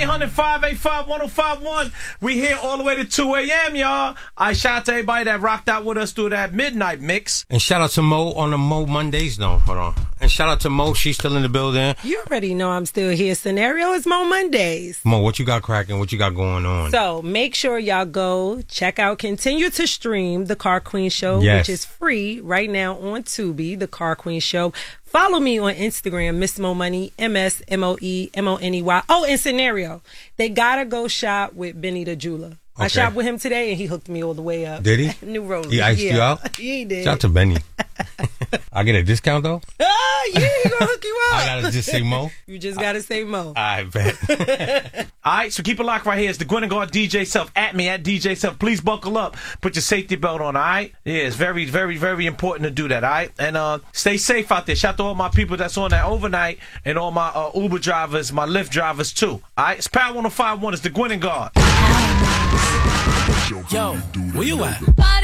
1-800-585-1051. We here all the way to 2 a.m., y'all. I shout out to everybody that rocked out with us through that midnight mix. And shout out to Mo on the Mo Mondays. No, hold on. And shout out to Mo. She's still in the building. You already know I'm still here. Scenario is Mo Mondays. Mo, what you got cracking? What you got going on? So make sure y'all go check out, continue to stream The Car Queen Show, Yes. which is free right now on Tubi, The Car Queen Show. Follow me on Instagram, Miss Mo Money, MSMOEMONEY. Oh, and Scenario. They gotta go shop with Benny the Jeweler. I Okay. shopped with him today, and he hooked me all the way up. Did he? New Rolex. He iced you out? He did. Shout out to Benny. I get a discount though? Oh, yeah, he gonna hook you up. I gotta just say Mo? You just gotta say Mo. I bet. All right, so keep it locked right here. It's the Gwen and Guard DJ Self. At me, at DJ Self. Please buckle up. Put your safety belt on, all right? Yeah, it's very, very, very important to do that, all right? And stay safe out there. Shout out to all my people that's on that overnight and all my Uber drivers, my Lyft drivers, too. All right? It's Power 105.1. It's the Gwen and Guard. Yo, where you at?